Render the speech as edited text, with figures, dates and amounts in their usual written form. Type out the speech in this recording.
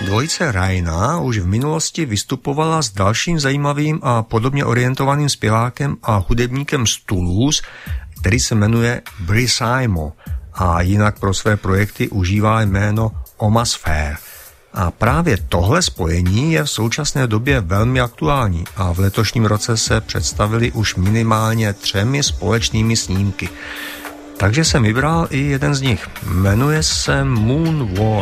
dvojice Raina už v minulosti vystupovala s dalším zajímavým a podobně orientovaným zpěvákem a hudebníkem z Toulouse, který se jmenuje Brisimo a jinak pro své projekty užívá jméno Omasphère. A právě tohle spojení je v současné době velmi aktuální a v letošním roce se představili už minimálně 3 společnými snímky. Takže jsem vybral i jeden z nich. Jmenuje se Moon War.